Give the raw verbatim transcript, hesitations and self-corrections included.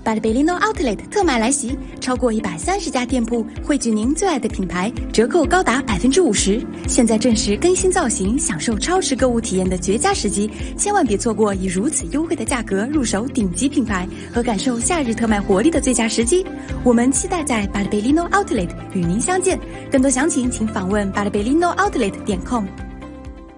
巴黎贝利诺 Outlet 特卖来袭，超过一百三十家店铺汇聚您最爱的品牌，折扣高达百分之五十。现在正是更新造型、享受超值购物体验的绝佳时机，千万别错过以如此优惠的价格入手顶级品牌和感受夏日特卖活力的最佳时机。我们期待在巴黎贝利诺 Outlet 与您相见。更多详情请访问巴黎贝利诺 Outlet 点 com。